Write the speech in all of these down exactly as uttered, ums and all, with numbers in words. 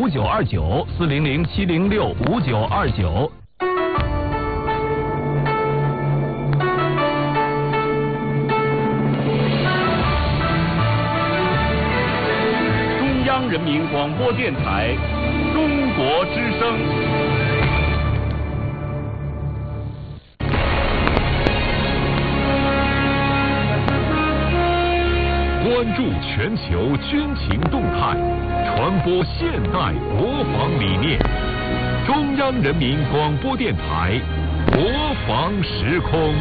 五九二九，四零零七零六五九二九。中央人民广播电台，中国之声。关注全球军情动态，传播现代国防理念。中央人民广播电台，国防时空。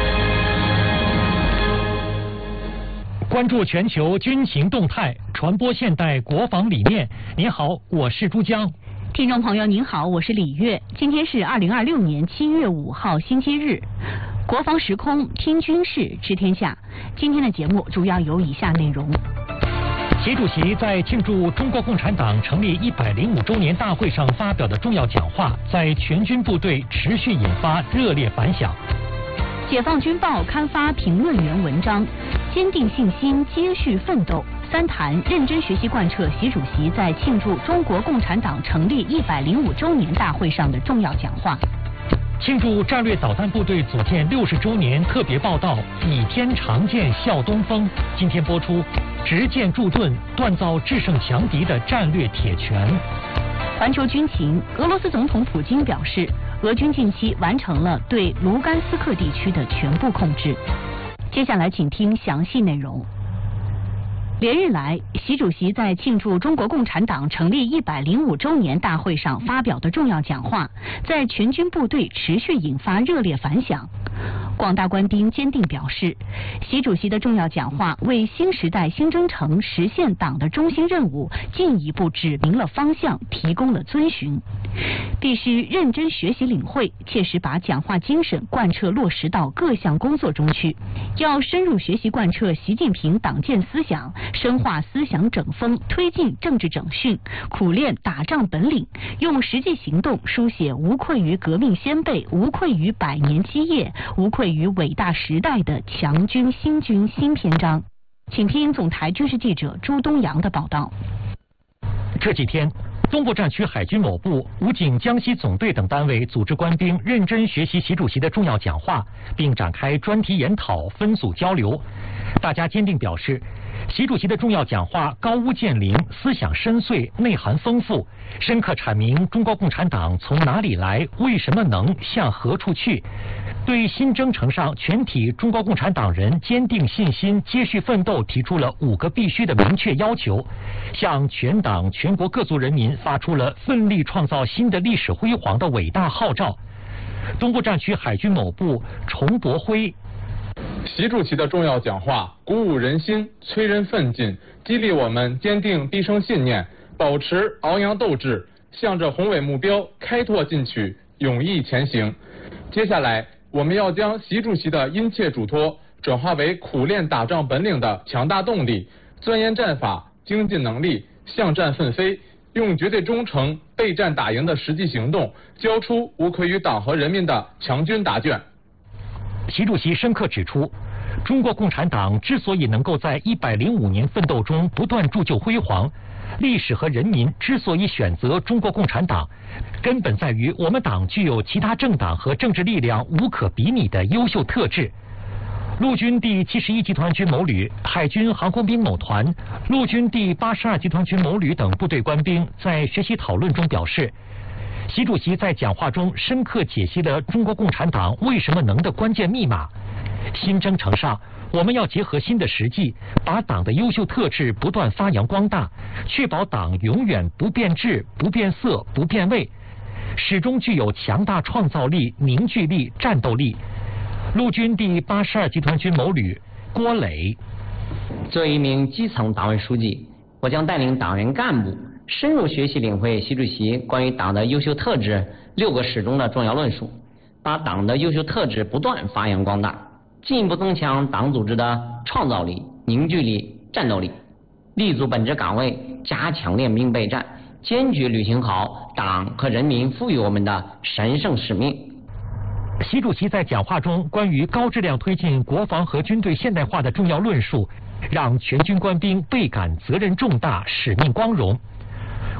关注全球军情动态，传播现代国防理念。您好，我是珠江。 听众朋友您好，我是李月。今天是二零二六年七月五号星期日。国防时空，听军事，知天下。今天的节目主要有以下内容： 习主席在庆祝中国共产党成立一百零五周年大会上发表的重要讲话，在全军部队持续引发热烈反响。 解放军报刊发评论员文章，坚定信心，接续奋斗。三谈认真学习贯彻习主席在庆祝中国共产党成立一百零五周年大会上的重要讲话。 庆祝战略导弹部队组建六十周年特别报道，倚天长剑笑东风。今天播出，执剑铸盾，锻造制胜强敌的战略铁拳。 环球军情，俄罗斯总统普京表示，俄军近期完成了对卢甘斯克地区的全部控制。接下来请听详细内容。连日来，习主席在庆祝中国共产党成立一百零五周年大会上发表的重要讲话，在全军部队持续引发热烈反响。广大官兵坚定表示，习主席的重要讲话为新时代新征程实现党的中心任务进一步指明了方向，提供了遵循。必须认真学习领会，切实把讲话精神贯彻落实到各项工作中去。要深入学习贯彻习近平党建思想，深化思想整风，推进政治整训，苦练打仗本领，用实际行动书写无愧于革命先辈、无愧于百年基业、无愧于伟大时代的强军新军新篇章。请听总台军事记者朱东阳的报道。 这几天，东部战区海军某部、武警江西总队等单位组织官兵认真学习习主席的重要讲话，并展开专题研讨、分组交流。大家坚定表示，习主席的重要讲话高屋建瓴，思想深邃，内涵丰富，深刻阐明中国共产党从哪里来，为什么能，向何处去，对新征程上全体中国共产党人坚定信心、接续奋斗提出了五个必须的明确要求，向全党全国各族人民发出了奋力创造新的历史辉煌的伟大号召。东部战区海军某部崇博辉。 习主席的重要讲话鼓舞人心，催人奋进，激励我们坚定毕生信念，保持昂扬斗志，向着宏伟目标开拓进取，勇毅前行。接下来，我们要将习主席的殷切嘱托转化为苦练打仗本领的强大动力，钻研战法，精进能力，向战奋飞，用绝对忠诚备战打赢的实际行动，交出无愧于党和人民的强军答卷。 习主席深刻指出，中国共产党之所以能够在一百零五年奋斗中不断铸就辉煌，历史和人民之所以选择中国共产党，根本在于我们党具有其他政党和政治力量无可比拟的优秀特质。陆军第七十一集团军某旅、海军航空兵某团、陆军第八十二集团军某旅等部队官兵在学习讨论中表示，习主席在讲话中深刻解析了中国共产党为什么能的关键密码。新征程上，我们要结合新的实际，把党的优秀特质不断发扬光大，确保党永远不变质、不变色、不变味，始终具有强大创造力、凝聚力、战斗力。陆军第八十二集团军某旅郭磊。 作为一名基层党委书记，我将带领党员干部深入学习领会习主席关于党的优秀特质六个始终的重要论述，把党的优秀特质不断发扬光大，进一步增强党组织的创造力、凝聚力、战斗力，立足本职岗位，加强练兵备战，坚决履行好党和人民赋予我们的神圣使命。 习主席在讲话中关于高质量推进国防和军队现代化的重要论述，让全军官兵倍感责任重大、使命光荣。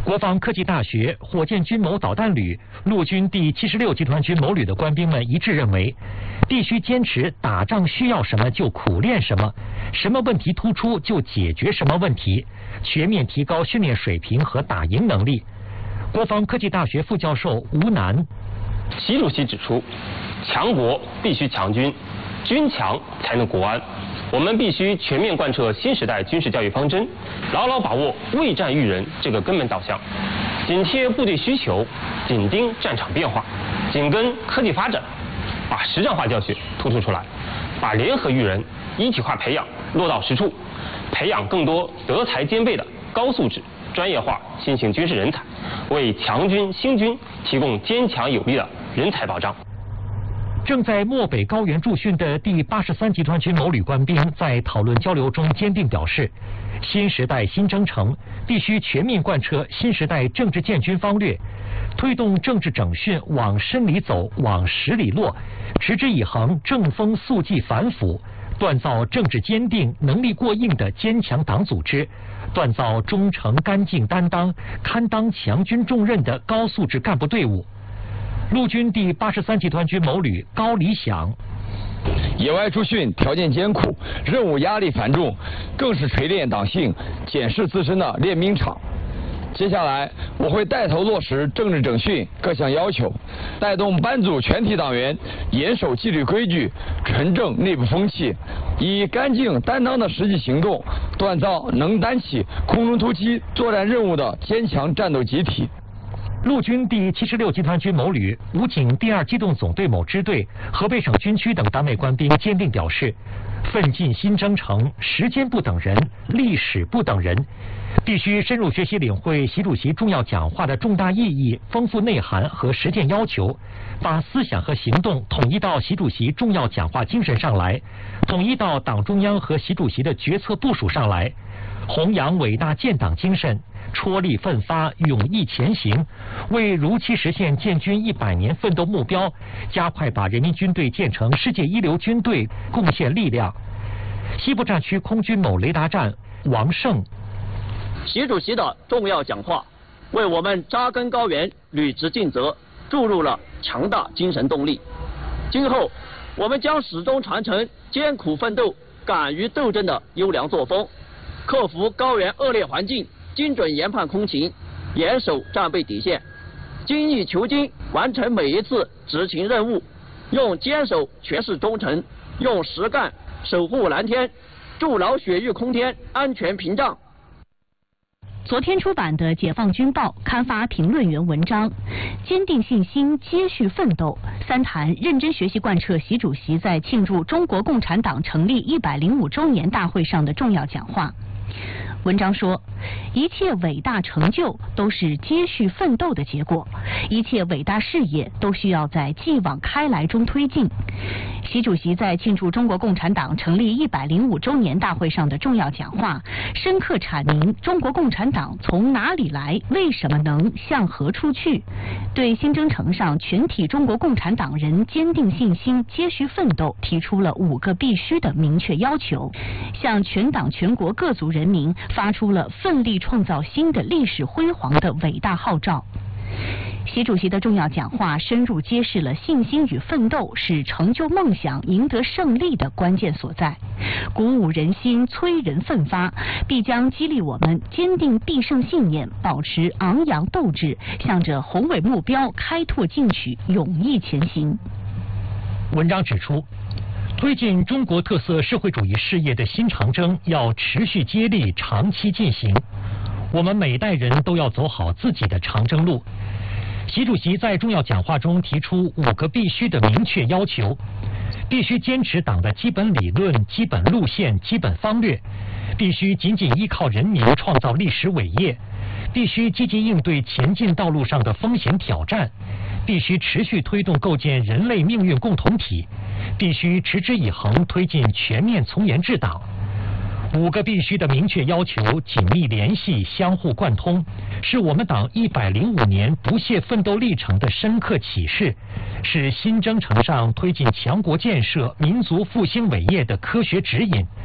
国防科技大学火箭军某导弹旅、陆军第七十六集团军某旅的官兵们一致认为，必须坚持打仗需要什么就苦练什么，什么问题突出就解决什么问题，全面提高训练水平和打赢能力。国防科技大学副教授吴楠， 习主席指出，强国必须强军，军强才能国安。我们必须全面贯彻新时代军事教育方针，牢牢把握未战育人这个根本导向，紧贴部队需求，紧盯战场变化，紧跟科技发展，把实战化教学突出出来，把联合育人、一体化培养落到实处，培养更多德才兼备的高素质、专业化新型军事人才，为强军兴军提供坚强有力的人才保障。 正在漠北高原驻训的第八十三集团军某旅官兵在讨论交流中坚定表示，新时代新征程必须全面贯彻新时代政治建军方略，推动政治整训往深里走，往实里落，持之以恒，正风肃纪反腐，锻造政治坚定、能力过硬的坚强党组织，锻造忠诚、干净、担当、堪当强军重任的高素质干部队伍。陆军第八十三集团军某旅高理想， 野外驻训条件艰苦，任务压力繁重，更是锤炼党性、检视自身的练兵场。接下来，我会带头落实政治整训各项要求，带动班组全体党员严守纪律规矩，纯正内部风气，以干净担当的实际行动，锻造能担起空中突击作战任务的坚强战斗集体。 陆军第七十六集团军某旅、武警第二机动总队某支队、河北省军区等单位官兵坚定表示，奋进新征程，时间不等人，历史不等人，必须深入学习领会习主席重要讲话的重大意义、丰富内涵和实践要求，把思想和行动统一到习主席重要讲话精神上来，统一到党中央和习主席的决策部署上来，弘扬伟大建党精神，踔厉奋发，勇毅前行，为如期实现建军一百年奋斗目标，加快把人民军队建成世界一流军队贡献力量。西部战区空军某雷达站王胜， 习主席的重要讲话，为我们扎根高原、履职尽责注入了强大精神动力。今后，我们将始终传承艰苦奋斗、敢于斗争的优良作风，克服高原恶劣环境，精准研判空情，严守战备底线，精益求精，完成每一次执勤任务，用坚守诠释忠诚，用实干守护蓝天，筑牢雪域空天安全屏障。 昨天出版的《解放军报》刊发评论员文章，坚定信心，接续奋斗，三谈认真学习贯彻习主席在庆祝中国共产党成立一百零五周年大会上的重要讲话。文章说，一切伟大成就都是接续奋斗的结果，一切伟大事业都需要在继往开来中推进。习主席在庆祝中国共产党成立一百零五周年大会上的重要讲话，深刻阐明中国共产党从哪里来，为什么能，向何处去，对新征程上全体中国共产党人坚定信心、接续奋斗提出了五个必须的明确要求，向全党全国各族人民发出了奋力创造新的历史辉煌的伟大号召。习主席的重要讲话深入揭示了信心与奋斗是成就梦想、赢得胜利的关键所在，鼓舞人心，催人奋发，必将激励我们坚定必胜信念，保持昂扬斗志，向着宏伟目标开拓进取，勇毅前行。 文章指出，推进中国特色社会主义事业的新长征要持续接力，长期进行。我们每代人都要走好自己的长征路。习主席在重要讲话中提出五个必须的明确要求：必须坚持党的基本理论、基本路线、基本方略；必须紧紧依靠人民创造历史伟业；必须积极应对前进道路上的风险挑战；必须持续推动构建人类命运共同体；必须持之以恒推进全面从严治党。五个必须的明确要求紧密联系、相互贯通，是我们党一百零五年不懈奋斗历程的深刻启示，是新征程上推进强国建设、民族复兴伟业的科学指引。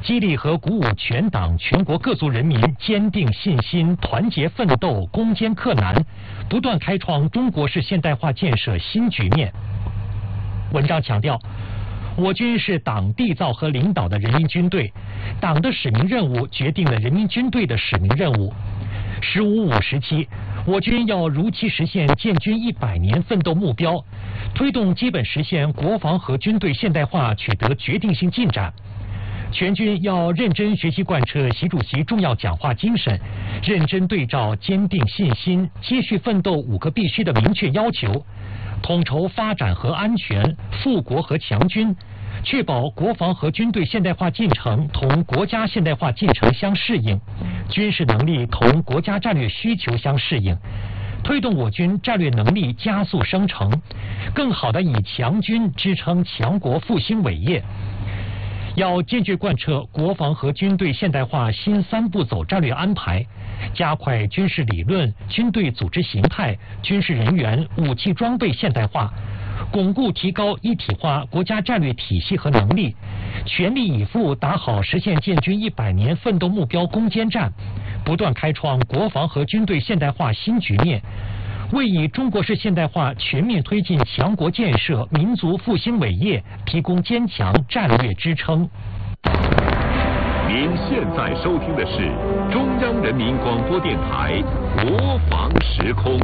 激励和鼓舞全党全国各族人民坚定信心、团结奋斗、攻坚克难，不断开创中国式现代化建设新局面。文章强调，我军是党缔造和领导的人民军队，党的使命任务决定了人民军队的使命任务。十五五时期，我军要如期实现建军一百年奋斗目标，推动基本实现国防和军队现代化取得决定性进展。全军要认真学习贯彻习主席重要讲话精神，认真对照坚定信心、接续奋斗五个必须的明确要求，统筹发展和安全、富国和强军，确保国防和军队现代化进程同国家现代化进程相适应，军事能力同国家战略需求相适应，推动我军战略能力加速生成，更好地以强军支撑强国复兴伟业。要坚决贯彻国防和军队现代化新三步走战略安排，加快军事理论、军队组织形态、军事人员、武器装备现代化，巩固提高一体化国家战略体系和能力，全力以赴打好实现建军一百年奋斗目标攻坚战，不断开创国防和军队现代化新局面，为以中国式现代化全面推进强国建设、民族复兴伟业提供坚强战略支撑。 您现在收听的是中央人民广播电台国防时空。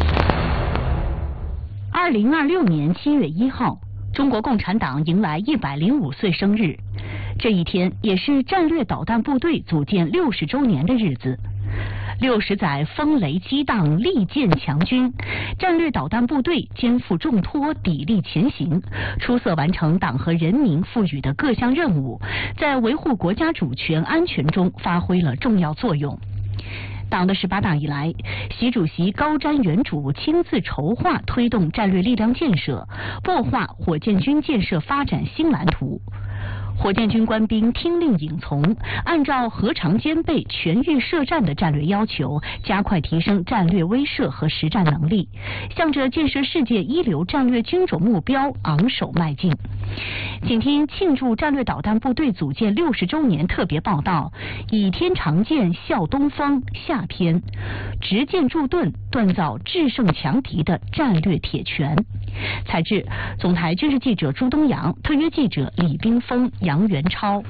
二零二六年七月一号，中国共产党迎来一百零五岁生日，这一天也是战略导弹部队组建六十周年的日子。六十载风雷激荡，力建强军，战略导弹部队肩负重托，砥砺前行，出色完成党和人民赋予的各项任务，在维护国家主权安全中发挥了重要作用。党的十八大以来，习主席高瞻远瞩，亲自筹划推动战略力量建设，擘画火箭军建设发展新蓝图。火箭军官兵听令引从，按照核常兼备、全域设战的战略要求，加快提升战略威慑和实战能力，向着建设世界一流战略军种目标昂首迈进。请听庆祝战略导弹部队组建六十周年特别报道：倚天长剑笑东方下篇，执剑助盾，锻造制胜强敌的战略铁拳。采制总台军事记者朱东阳，特约记者李冰峰、杨元超。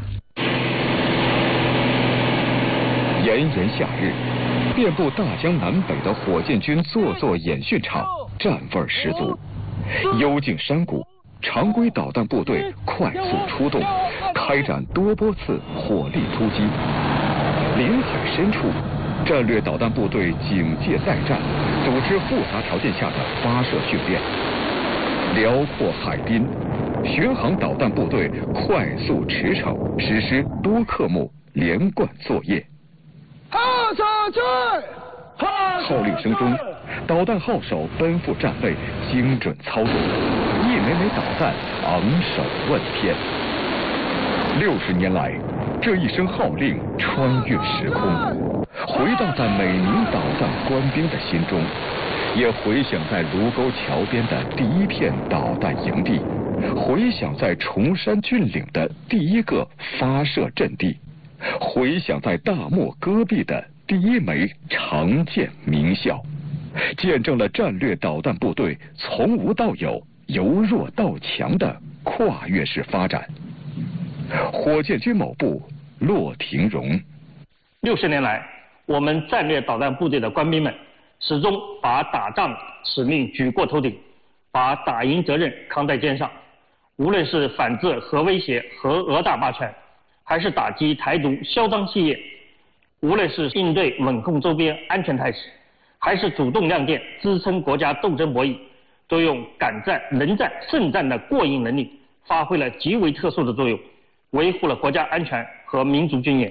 炎炎夏日，遍布大江南北的火箭军座座演训场，战味十足。幽静山谷，常规导弹部队快速出动，开展多波次火力突击。临海深处，战略导弹部队警戒待战，组织复杂条件下的发射训练。辽阔海滨，巡航导弹部队快速驰骋，实施多科目连贯作业。 号手去！ 号令声中，导弹号手奔赴战备，精准操作，一枚枚导弹昂首问天。六十年来，这一声号令穿越时空，回荡在每名导弹官兵的心中。也回响在卢沟桥边的第一片导弹营地，回响在崇山峻岭的第一个发射阵地，回响在大漠戈壁的第一枚长箭鸣啸，见证了战略导弹部队从无到有、由弱到强的跨越式发展。火箭军某部骆廷荣。 六十年来，我们战略导弹部队的官兵们始终把打仗使命举过头顶，把打赢责任扛在肩上。无论是反制核威胁和俄大霸权，还是打击台独嚣张气焰，无论是应对稳控周边安全态势，还是主动亮剑支撑国家斗争博弈，都用敢战能战胜战的过硬能力，发挥了极为特殊的作用，维护了国家安全和民族尊严。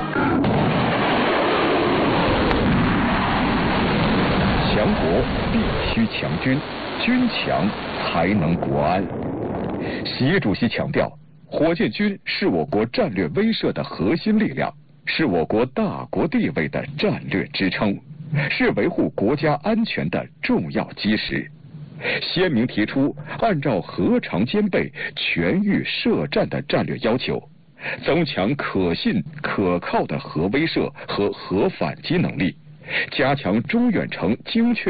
强国必须强军，军强才能国安。习主席强调，火箭军是我国战略威慑的核心力量，是我国大国地位的战略支撑，是维护国家安全的重要基石。鲜明提出按照核常兼备、全域设战的战略要求， 增强可信可靠的核威慑和核反击能力，加强中远程精确